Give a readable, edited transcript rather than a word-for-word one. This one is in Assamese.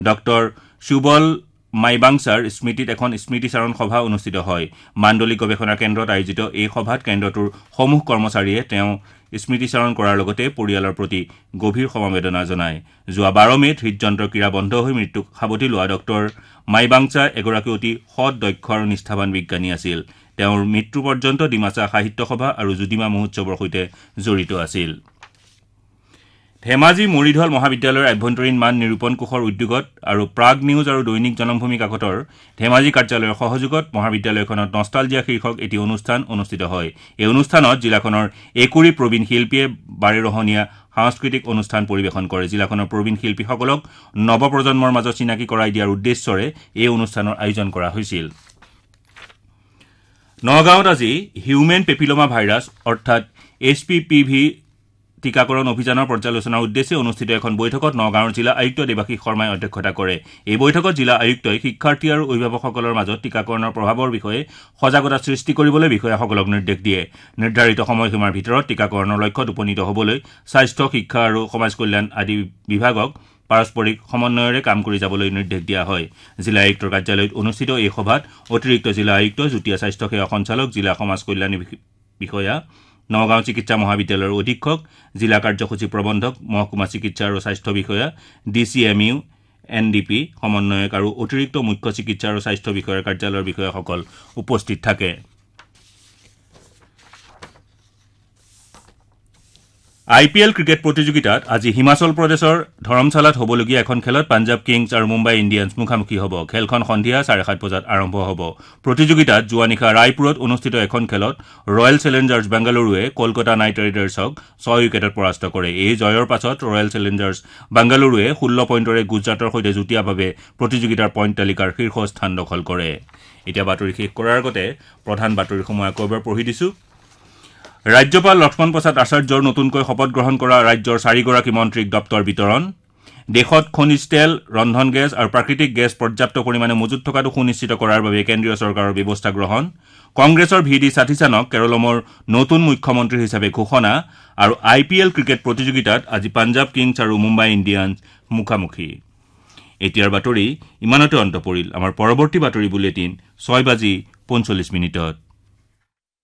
ডক্টৰ সুবল মাইবাংছাৰ স্মৃতিত এখন স্মৃতিচাৰণ সভা অনুষ্ঠিত হয়। মাণ্ডলিক গৱেষণা কেন্দ্ৰত আয়োজিত এই সভাত কেন্দ্ৰটোৰ সমূহ কৰ্মচাৰীয়ে তেওঁ স্মৃতিচাৰণ কৰাৰ লগতে পৰিয়ালৰ প্ৰতি গভীৰ সমবেদনা জনায়। যোৱা 12 মেত হৃদযন্ত্ৰৰ ক্ৰীড়া বন্ধ হৈ মৃত্যুক সাৱটি লোৱা ডক্টৰ মাইবাংছা এগৰাকী অতি সৎ, দক্ষ আৰু নিষ্ঠাবান বিজ্ঞানী আছিল। তেওঁৰ মৃত্যু পৰ্যন্ত ডিমাচা সাহিত্য সভা আৰু জুদিমা মহোৎসৱৰ সৈতে জড়িত আছিল। ধেমাজি মৰিধল মহাবিদ্যালয়ৰ আভ্যন্তৰীণ মান নিৰূপণ কোষৰ উদ্যোগত আৰু প্ৰাগ নিউজ আৰু দৈনিক জনমভূমি কাকতৰ ধেমাজি কাৰ্যালয়ৰ সহযোগত মহাবিদ্যালয়খনত নষ্টালজিয়া শীৰ্ষক এটি অনুষ্ঠান অনুষ্ঠিত হয়। এই অনুষ্ঠানত জিলাখনৰ একুৰি প্ৰবীণ শিল্পীয়ে বাৰেৰহণীয়া সাংস্কৃতিক অনুষ্ঠান পৰিৱেশন কৰে। জিলাখনৰ প্ৰবীণ শিল্পীসকলক নৱপ্ৰজন্মৰ মাজত চিনাকি কৰাই দিয়াৰ উদ্দেশ্যৰে এই অনুষ্ঠানৰ আয়োজন কৰা হৈছিল। নগাঁৱত আজি হিউমেন পেপিলোমা ভাইৰাছ অৰ্থাৎ HPPV টীকাকৰণ অভিযানৰ পৰ্যালোচনাৰ উদ্দেশ্যে অনুষ্ঠিত এখন বৈঠকত নগাঁৱৰ জিলা আয়ুক্ত দেৱাশীষ শৰ্মাই অধ্যক্ষতা কৰে। এই বৈঠকত জিলা আয়ুক্তই শিক্ষাৰ্থী আৰু অভিভাৱকসকলৰ মাজত টীকাকৰণৰ প্ৰভাৱৰ বিষয়ে সজাগতা সৃষ্টি কৰিবলৈ বিষয়াসকলক নিৰ্দেশ দিয়ে। নিৰ্ধাৰিত সময়সীমাৰ ভিতৰত টীকাকৰণৰ লক্ষ্যত উপনীত হ'বলৈ স্বাস্থ্য, শিক্ষা আৰু সমাজ কল্যাণ আদি বিভাগক পাৰস্পৰিক সমন্বয়েৰে কাম কৰি যাবলৈ নিৰ্দেশ দিয়া হয়। জিলা আয়ুক্তৰ কাৰ্যালয়ত অনুষ্ঠিত এই সভাত অতিৰিক্ত জিলা আয়ুক্ত, যুটীয়া স্বাস্থ্য সেৱা সঞ্চালক, জিলা সমাজ কল্যাণ বিষয়া, নগাঁও চিকিৎসা মহাবিদ্যালয়ৰ অধীক্ষক, জিলা কাৰ্যসূচী প্ৰবন্ধক, মহকুমা চিকিৎসা আৰু স্বাস্থ্য বিষয়া, DCMU, NDP সমন্বয়ক আৰু অতিৰিক্ত মুখ্য চিকিৎসা আৰু স্বাস্থ্য বিষয়াৰ কাৰ্যালয়ৰ বিষয়াসকল উপস্থিত থাকে। IPL ক্ৰিকেট প্ৰতিযোগিতাত আজি হিমাচল প্ৰদেশৰ ধৰমশালাত হ'বলগীয়া এখন খেলত পাঞ্জাৱ কিংছ আৰু মুম্বাই ইণ্ডিয়ানছ মুখামুখি হ'ব। খেলখন সন্ধিয়া 7:30 বজাত আৰম্ভ হ'ব। প্ৰতিযোগিতাত যোৱা নিশা ৰায়পুৰত অনুষ্ঠিত এখন খেলত ৰয়েল চেলেঞ্জাৰ্ছ বেংগালুৰুৱে কলকাতা নাইট ৰাইডাৰ্ছক 6 উইকেটত পৰাস্ত কৰে। এই জয়ৰ পাছত ৰয়েল চেলেঞ্জাৰ্ছ বেংগালুৰুৱে 16 পইণ্টৰে গুজৰাটৰ সৈতে যুটীয়াভাৱে প্ৰতিযোগিতাৰ পইণ্ট তালিকাৰ শীৰ্ষস্থান দখল কৰে। এতিয়া বাতৰি শেষ কৰাৰ আগতে প্ৰধান বাতৰিসমূহ আকৌ এবাৰ পঢ়ি দিছোঁ। ৰাজ্যপাল লক্ষ্মণ প্ৰসাদ আচাৰ্যৰ নতুনকৈ শপত গ্ৰহণ কৰা ৰাজ্যৰ 4গৰাকী মন্ত্ৰীক দপ্তৰ বিতৰণ। দেশত খনিজ তেল, ৰন্ধন গেছ আৰু প্ৰাকৃতিক গেছ পৰ্যাপ্ত পৰিমাণে মজুত থকাটো সুনিশ্চিত কৰাৰ বাবে কেন্দ্ৰীয় চৰকাৰৰ ব্যৱস্থা গ্ৰহণ। কংগ্ৰেছৰ VD সাথীচানক কেৰলমৰ নতুন মুখ্যমন্ত্ৰী হিচাপে ঘোষণা আৰু IPL ক্ৰিকেট প্ৰতিযোগিতাত আজি পাঞ্জাৱ কিংছ আৰু মুম্বাই ইণ্ডিয়ানছ মুখামুখি। এতিয়াৰ বাতৰি ইমানতে অন্ত পৰিল। আমাৰ পৰৱৰ্তী বাতৰি বুলেটিন 6:45 মিনিটত।